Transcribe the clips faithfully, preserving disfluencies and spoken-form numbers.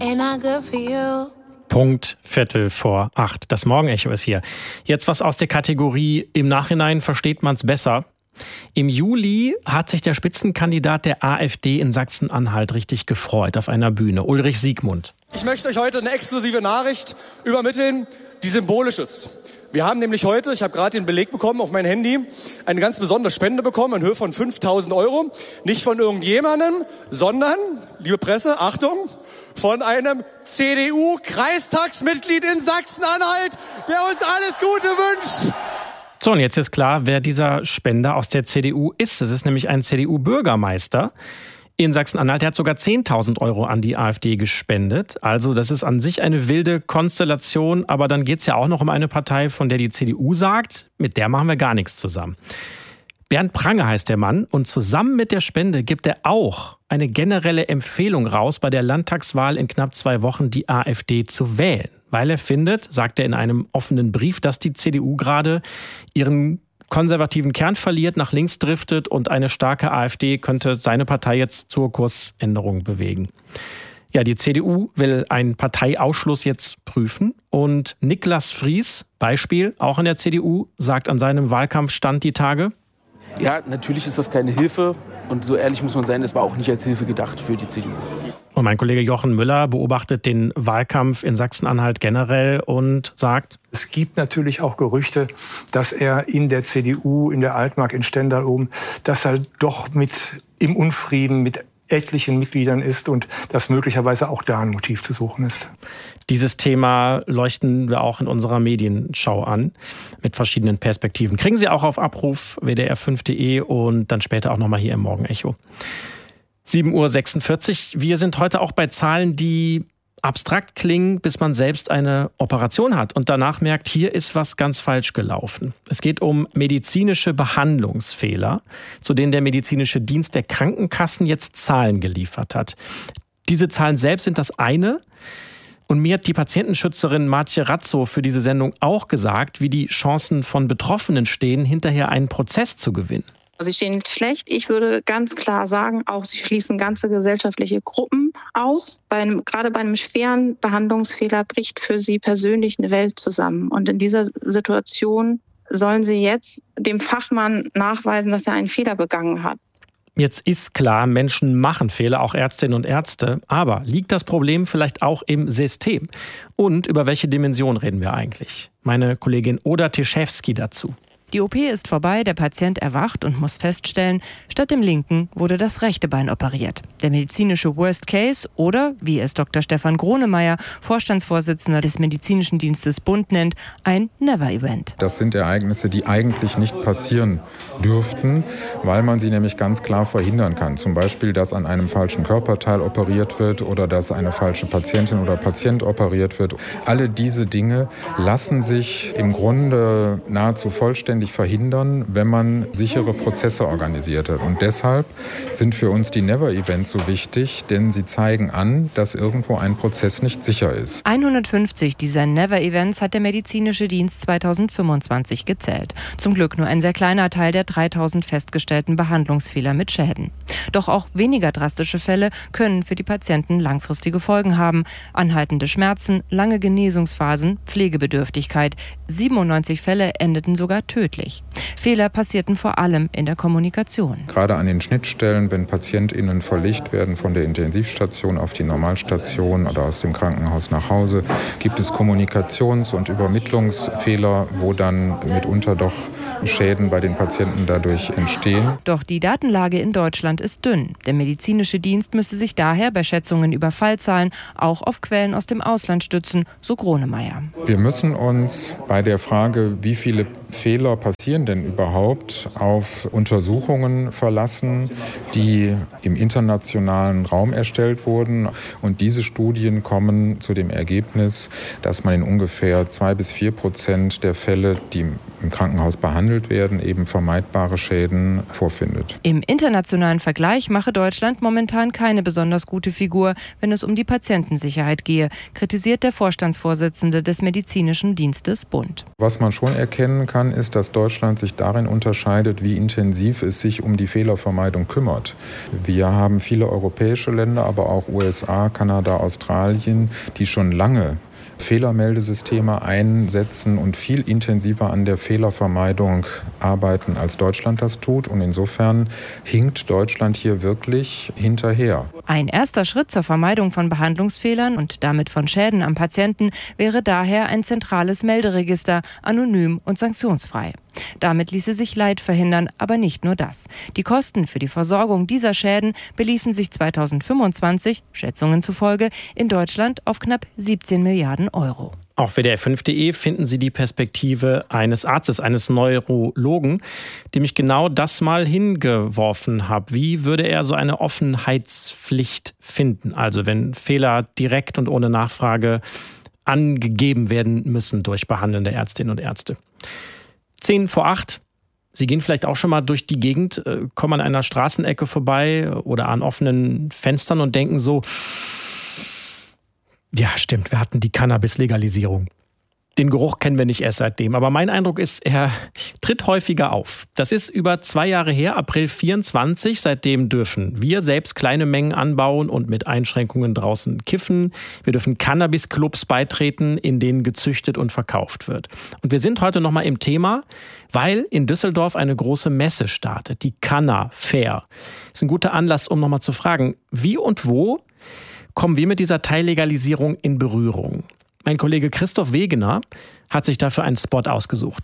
Ain't not good for you. Punkt Viertel vor acht. Das Morgenecho ist hier. Jetzt was aus der Kategorie im Nachhinein versteht man's besser. Im Juli hat sich der Spitzenkandidat der AfD in Sachsen-Anhalt richtig gefreut auf einer Bühne, Ulrich Siegmund. Ich möchte euch heute eine exklusive Nachricht übermitteln, die symbolisch ist. Wir haben nämlich heute, ich habe gerade den Beleg bekommen auf mein Handy, eine ganz besondere Spende bekommen in Höhe von fünftausend Euro. Nicht von irgendjemandem, sondern, liebe Presse, Achtung, von einem C D U-Kreistagsmitglied in Sachsen-Anhalt, der uns alles Gute wünscht. So, und jetzt ist klar, wer dieser Spender aus der C D U ist. Es ist nämlich ein C D U-Bürgermeister in Sachsen-Anhalt. Der hat sogar zehntausend Euro an die AfD gespendet. Also das ist an sich eine wilde Konstellation. Aber dann geht es ja auch noch um eine Partei, von der die C D U sagt, mit der machen wir gar nichts zusammen. Bernd Prange heißt der Mann und zusammen mit der Spende gibt er auch eine generelle Empfehlung raus, bei der Landtagswahl in knapp zwei Wochen die AfD zu wählen. Weil er findet, sagt er in einem offenen Brief, dass die C D U gerade ihren konservativen Kern verliert, nach links driftet und eine starke AfD könnte seine Partei jetzt zur Kursänderung bewegen. Ja, die C D U will einen Parteiausschluss jetzt prüfen und Niklas Fries, Beispiel, auch in der C D U, sagt an seinem Wahlkampfstand die Tage: Ja, natürlich ist das keine Hilfe und so ehrlich muss man sein, es war auch nicht als Hilfe gedacht für die C D U. Und mein Kollege Jochen Müller beobachtet den Wahlkampf in Sachsen-Anhalt generell und sagt: Es gibt natürlich auch Gerüchte, dass er in der C D U, in der Altmark, in Stendal oben, dass er doch mit im Unfrieden mit etlichen Mitgliedern ist und dass möglicherweise auch da ein Motiv zu suchen ist. Dieses Thema leuchten wir auch in unserer Medienschau an, mit verschiedenen Perspektiven. Kriegen Sie auch auf Abruf w d r fünf punkt d e und dann später auch nochmal hier im Morgenecho. sieben Uhr sechsundvierzig. Wir sind heute auch bei Zahlen, die abstrakt klingen, bis man selbst eine Operation hat und danach merkt, hier ist was ganz falsch gelaufen. Es geht um medizinische Behandlungsfehler, zu denen der medizinische Dienst der Krankenkassen jetzt Zahlen geliefert hat. Diese Zahlen selbst sind das eine. Und mir hat die Patientenschützerin Martje Razzo für diese Sendung auch gesagt, wie die Chancen von Betroffenen stehen, hinterher einen Prozess zu gewinnen. Sie stehen schlecht. Ich würde ganz klar sagen, auch sie schließen ganze gesellschaftliche Gruppen aus. Bei einem, gerade bei einem schweren Behandlungsfehler bricht für sie persönlich eine Welt zusammen. Und in dieser Situation sollen sie jetzt dem Fachmann nachweisen, dass er einen Fehler begangen hat. Jetzt ist klar, Menschen machen Fehler, auch Ärztinnen und Ärzte. Aber liegt das Problem vielleicht auch im System? Und über welche Dimension reden wir eigentlich? Meine Kollegin Oda Teschewski dazu. Die O P ist vorbei, der Patient erwacht und muss feststellen, statt dem linken wurde das rechte Bein operiert. Der medizinische Worst Case oder, wie es Doktor Stefan Gronemeyer, Vorstandsvorsitzender des Medizinischen Dienstes Bund nennt, ein Never-Event. Das sind Ereignisse, die eigentlich nicht passieren dürften, weil man sie nämlich ganz klar verhindern kann. Zum Beispiel, dass an einem falschen Körperteil operiert wird oder dass eine falsche Patientin oder Patient operiert wird. Alle diese Dinge lassen sich im Grunde nahezu vollständig verhindern, wenn man sichere Prozesse organisiert hat. Und deshalb sind für uns die Never-Events so wichtig, denn sie zeigen an, dass irgendwo ein Prozess nicht sicher ist. hundertfünfzig dieser Never-Events hat der medizinische Dienst zweitausendfünfundzwanzig gezählt. Zum Glück nur ein sehr kleiner Teil der dreitausend festgestellten Behandlungsfehler mit Schäden. Doch auch weniger drastische Fälle können für die Patienten langfristige Folgen haben. Anhaltende Schmerzen, lange Genesungsphasen, Pflegebedürftigkeit. siebenundneunzig Fälle endeten sogar tödlich. Fehler passierten vor allem in der Kommunikation. Gerade an den Schnittstellen, wenn PatientInnen verlegt werden von der Intensivstation auf die Normalstation oder aus dem Krankenhaus nach Hause, gibt es Kommunikations- und Übermittlungsfehler, wo dann mitunter doch Schäden bei den Patienten dadurch entstehen. Doch die Datenlage in Deutschland ist dünn. Der medizinische Dienst müsse sich daher bei Schätzungen über Fallzahlen auch auf Quellen aus dem Ausland stützen, so Gronemeyer. Wir müssen uns bei der Frage, wie viele Fehler passieren denn überhaupt, auf Untersuchungen verlassen, die im internationalen Raum erstellt wurden. Und diese Studien kommen zu dem Ergebnis, dass man in ungefähr zwei bis vier Prozent der Fälle, die im Krankenhaus behandelt werden, eben vermeidbare Schäden vorfindet. Im internationalen Vergleich mache Deutschland momentan keine besonders gute Figur, wenn es um die Patientensicherheit gehe, kritisiert der Vorstandsvorsitzende des Medizinischen Dienstes Bund. Was man schon erkennen kann, kann, ist, dass Deutschland sich darin unterscheidet, wie intensiv es sich um die Fehlervermeidung kümmert. Wir haben viele europäische Länder, aber auch U S A, Kanada, Australien, die schon lange Fehlermeldesysteme einsetzen und viel intensiver an der Fehlervermeidung arbeiten, als Deutschland das tut. Und insofern hinkt Deutschland hier wirklich hinterher. Ein erster Schritt zur Vermeidung von Behandlungsfehlern und damit von Schäden am Patienten wäre daher ein zentrales Melderegister, anonym und sanktionsfrei. Damit ließe sich Leid verhindern, aber nicht nur das. Die Kosten für die Versorgung dieser Schäden beliefen sich zweitausendfünfundzwanzig, Schätzungen zufolge, in Deutschland auf knapp siebzehn Milliarden Euro. Auf w d r fünf punkt d e finden Sie die Perspektive eines Arztes, eines Neurologen, dem ich genau das mal hingeworfen habe. Wie würde er so eine Offenheitspflicht finden? Also wenn Fehler direkt und ohne Nachfrage angegeben werden müssen durch behandelnde Ärztinnen und Ärzte. Zehn vor acht. Sie gehen vielleicht auch schon mal durch die Gegend, kommen an einer Straßenecke vorbei oder an offenen Fenstern und denken so, ja stimmt, wir hatten die Cannabis-Legalisierung. Den Geruch kennen wir nicht erst seitdem, aber mein Eindruck ist, er tritt häufiger auf. Das ist über zwei Jahre her, April vierundzwanzig. Seitdem dürfen wir selbst kleine Mengen anbauen und mit Einschränkungen draußen kiffen. Wir dürfen Cannabis-Clubs beitreten, in denen gezüchtet und verkauft wird. Und wir sind heute nochmal im Thema, weil in Düsseldorf eine große Messe startet, die Canna Fair. Das ist ein guter Anlass, um nochmal zu fragen, wie und wo kommen wir mit dieser Teillegalisierung in Berührung? Mein Kollege Christoph Wegener hat sich dafür einen Spot ausgesucht.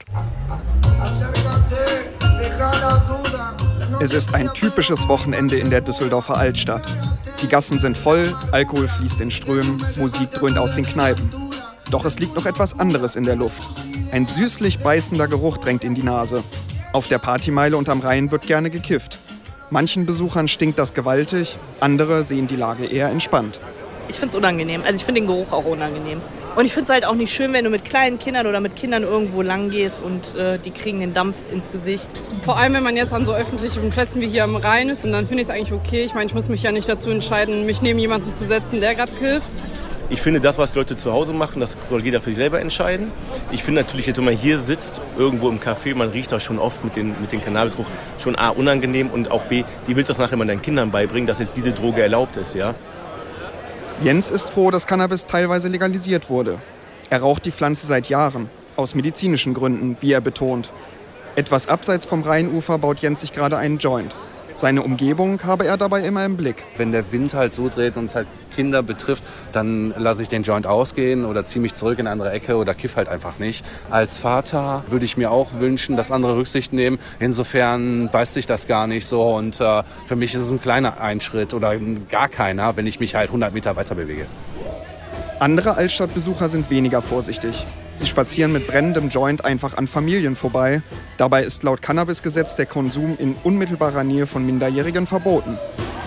Es ist ein typisches Wochenende in der Düsseldorfer Altstadt. Die Gassen sind voll, Alkohol fließt in Strömen, Musik dröhnt aus den Kneipen. Doch es liegt noch etwas anderes in der Luft. Ein süßlich beißender Geruch drängt in die Nase. Auf der Partymeile und am Rhein wird gerne gekifft. Manchen Besuchern stinkt das gewaltig, andere sehen die Lage eher entspannt. Ich finde es unangenehm. Also ich finde den Geruch auch unangenehm. Und ich finde es halt auch nicht schön, wenn du mit kleinen Kindern oder mit Kindern irgendwo lang gehst und äh, die kriegen den Dampf ins Gesicht. Vor allem, wenn man jetzt an so öffentlichen Plätzen wie hier am Rhein ist, und dann finde ich es eigentlich okay. Ich meine, ich muss mich ja nicht dazu entscheiden, mich neben jemanden zu setzen, der gerade kifft. Ich finde, das, was Leute zu Hause machen, das soll jeder für sich selber entscheiden. Ich finde natürlich, jetzt, wenn man hier sitzt, irgendwo im Café, man riecht da schon oft mit den, mit den Cannabisgeruch, schon A, unangenehm und auch B, wie willst du das nachher mal deinen Kindern beibringen, dass jetzt diese Droge erlaubt ist, ja? Jens ist froh, dass Cannabis teilweise legalisiert wurde. Er raucht die Pflanze seit Jahren, aus medizinischen Gründen, wie er betont. Etwas abseits vom Rheinufer baut Jens sich gerade einen Joint. Seine Umgebung habe er dabei immer im Blick. Wenn der Wind halt so dreht und es halt Kinder betrifft, dann lasse ich den Joint ausgehen oder ziehe mich zurück in eine andere Ecke oder kiff halt einfach nicht. Als Vater würde ich mir auch wünschen, dass andere Rücksicht nehmen. Insofern beißt sich das gar nicht so und äh, für mich ist es ein kleiner Einschritt oder gar keiner, wenn ich mich halt hundert Meter weiter bewege. Andere Altstadtbesucher sind weniger vorsichtig. Sie spazieren mit brennendem Joint einfach an Familien vorbei. Dabei ist laut Cannabisgesetz der Konsum in unmittelbarer Nähe von Minderjährigen verboten.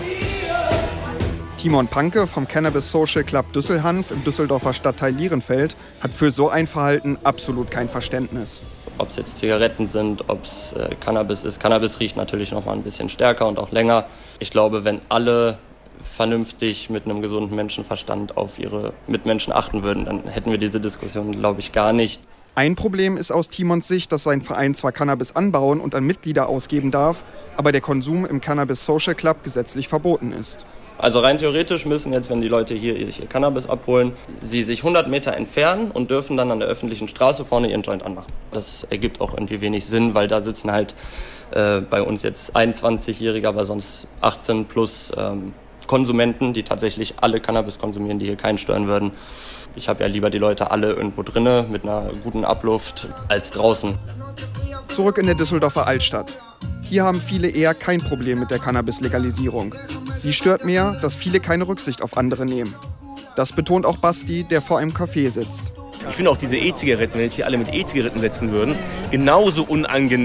Timon Panke vom Cannabis Social Club Düsselhanf im Düsseldorfer Stadtteil Lierenfeld hat für so ein Verhalten absolut kein Verständnis. Ob es jetzt Zigaretten sind, ob es äh, Cannabis ist. Cannabis riecht natürlich noch mal ein bisschen stärker und auch länger. Ich glaube, wenn alle vernünftig mit einem gesunden Menschenverstand auf ihre Mitmenschen achten würden, dann hätten wir diese Diskussion, glaube ich, gar nicht. Ein Problem ist aus Timons Sicht, dass sein Verein zwar Cannabis anbauen und an Mitglieder ausgeben darf, aber der Konsum im Cannabis Social Club gesetzlich verboten ist. Also rein theoretisch müssen jetzt, wenn die Leute hier ihr Cannabis abholen, sie sich hundert Meter entfernen und dürfen dann an der öffentlichen Straße vorne ihren Joint anmachen. Das ergibt auch irgendwie wenig Sinn, weil da sitzen halt äh, bei uns jetzt einundzwanzigjährige, aber sonst achtzehn plus ähm, Konsumenten, die tatsächlich alle Cannabis konsumieren, die hier keinen stören würden. Ich habe ja lieber die Leute alle irgendwo drinne mit einer guten Abluft als draußen. Zurück in der Düsseldorfer Altstadt. Hier haben viele eher kein Problem mit der Cannabis-Legalisierung. Sie stört mehr, dass viele keine Rücksicht auf andere nehmen. Das betont auch Basti, der vor einem Café sitzt. Ich finde auch diese E-Zigaretten, wenn jetzt hier alle mit E-Zigaretten setzen würden, genauso unangenehm